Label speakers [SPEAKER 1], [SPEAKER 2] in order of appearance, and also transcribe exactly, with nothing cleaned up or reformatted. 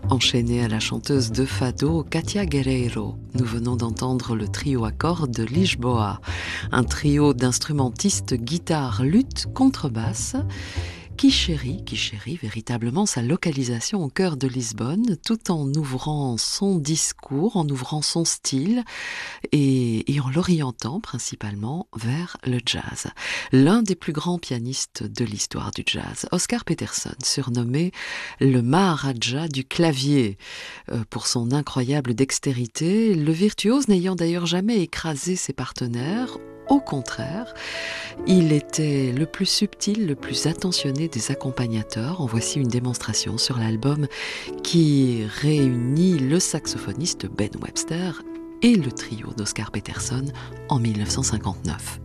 [SPEAKER 1] Enchaînée à la chanteuse de fado Katia Guerreiro, nous venons d'entendre le trio à cordes Lisboa, un trio d'instrumentistes guitare, luth, contrebasse, qui chérit, qui chérit véritablement sa localisation au cœur de Lisbonne, tout en ouvrant son discours, en ouvrant son style et, et en l'orientant principalement vers le jazz. L'un des plus grands pianistes de l'histoire du jazz, Oscar Peterson, surnommé le Maharaja du clavier, euh, pour son incroyable dextérité, le virtuose n'ayant d'ailleurs jamais écrasé ses partenaires. Au contraire, il était le plus subtil, le plus attentionné des accompagnateurs. En voici une démonstration sur l'album qui réunit le saxophoniste Ben Webster et le trio d'Oscar Peterson en mille neuf cent cinquante-neuf.